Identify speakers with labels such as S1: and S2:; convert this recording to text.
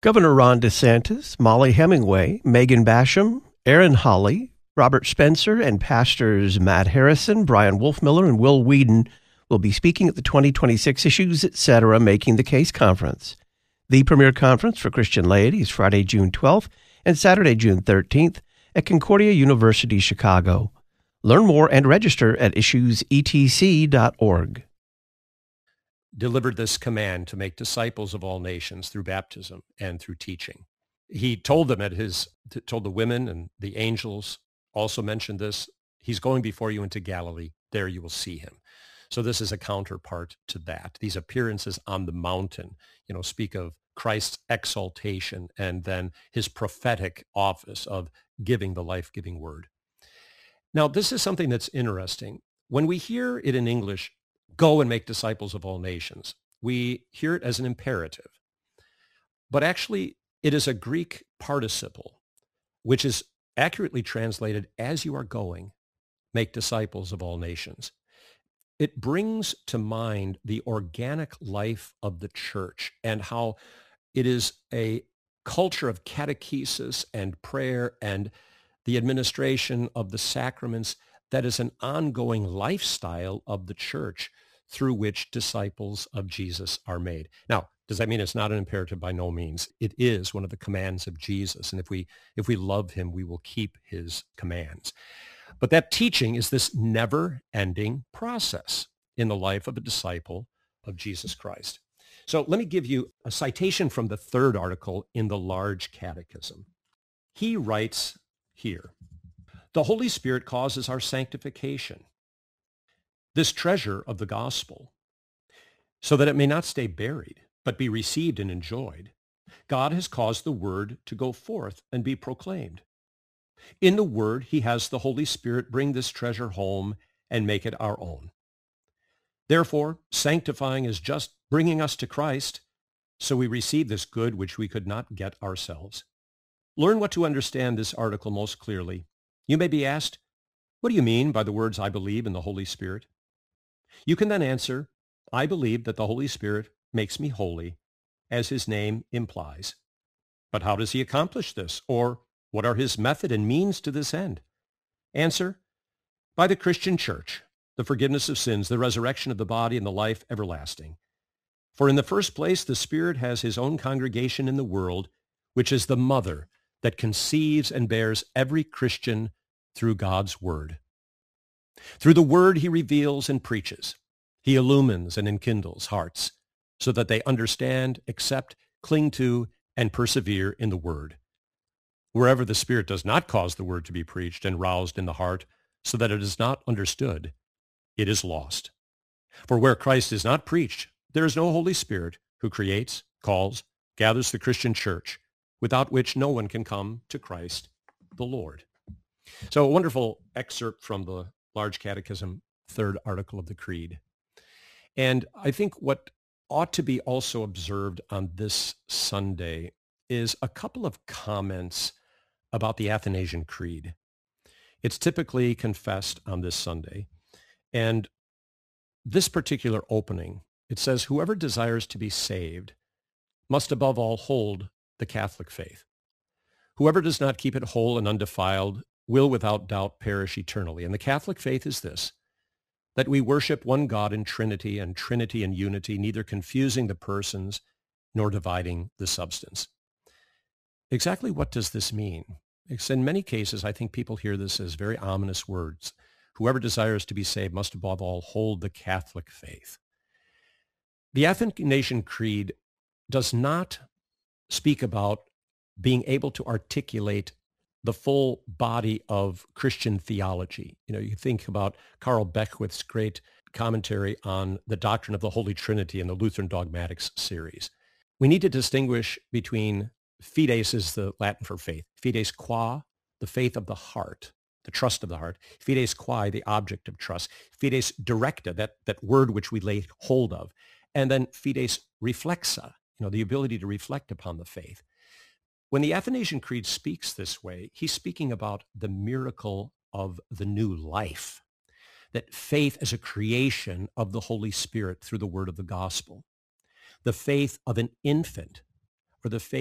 S1: Governor Ron DeSantis, Molly Hemingway, Megan Basham, Aaron Hawley, Robert Spencer, and pastors Matt Harrison, Brian Wolfmiller, and Will Whedon will be speaking at the 2026 Issues Etc. Making the Case Conference. The premier conference for Christian laity is Friday, June 12th and Saturday, June 13th at Concordia University, Chicago. Learn more and register at issuesetc.org.
S2: Delivered this command to make disciples of all nations through baptism and through teaching. He told them told the women, and the angels also mentioned this, he's going before you into Galilee. There you will see him. So this is a counterpart to that. These appearances on the mountain, speak of Christ's exaltation and then his prophetic office of giving the life-giving word. Now, this is something that's interesting. When we hear it in English, go and make disciples of all nations, we hear it as an imperative. But actually, it is a Greek participle, which is accurately translated as you are going, make disciples of all nations. It brings to mind the organic life of the church and how it is a culture of catechesis and prayer and the administration of the sacraments that is an ongoing lifestyle of the church through which disciples of Jesus are made. Now, does that mean it's not an imperative? By no means. It is one of the commands of Jesus. And if we love him, we will keep his commands. But that teaching is this never-ending process in the life of a disciple of Jesus Christ. So let me give you a citation from the third article in the Large Catechism. He writes here, "The Holy Spirit causes our sanctification, this treasure of the gospel, so that it may not stay buried, but be received and enjoyed. God has caused the word to go forth and be proclaimed. In the word, he has the Holy Spirit bring this treasure home and make it our own. Therefore, sanctifying is just bringing us to Christ, so we receive this good which we could not get ourselves. Learn what to understand this article most clearly. You may be asked, what do you mean by the words, I believe in the Holy Spirit? You can then answer, I believe that the Holy Spirit makes me holy, as his name implies. But how does he accomplish this? Or what are his method and means to this end? Answer, by the Christian church, the forgiveness of sins, the resurrection of the body, and the life everlasting. For in the first place, the Spirit has his own congregation in the world, which is the mother that conceives and bears every Christian through God's word. Through the word he reveals and preaches. He illumines and enkindles hearts so that they understand, accept, cling to, and persevere in the word. Wherever the Spirit does not cause the word to be preached and roused in the heart so that it is not understood, it is lost. For where Christ is not preached, there is no Holy Spirit who creates, calls, gathers the Christian church, without which no one can come to Christ the Lord." So a wonderful excerpt from the Large Catechism, third article of the Creed. And I think what ought to be also observed on this Sunday is a couple of comments about the Athanasian Creed. It's typically confessed on this Sunday. And this particular opening, it says, whoever desires to be saved must above all hold the Catholic faith. Whoever does not keep it whole and undefiled will without doubt perish eternally. And the Catholic faith is this, that we worship one God in Trinity and Trinity in unity, neither confusing the persons nor dividing the substance. Exactly what does this mean? Because in many cases, I think people hear this as very ominous words. Whoever desires to be saved must above all hold the Catholic faith. The Athanasian Creed does not speak about being able to articulate the full body of Christian theology. You think about Karl Beckwith's great commentary on the doctrine of the Holy Trinity in the Lutheran Dogmatics series. We need to distinguish between fides is the Latin for faith, fides qua, the faith of the heart, the trust of the heart, fides quae, the object of trust, fides directa, that word which we lay hold of, and then fides reflexa, the ability to reflect upon the faith. When the Athanasian Creed speaks this way, he's speaking about the miracle of the new life, that faith is a creation of the Holy Spirit through the word of the gospel, the faith of an infant, or the faith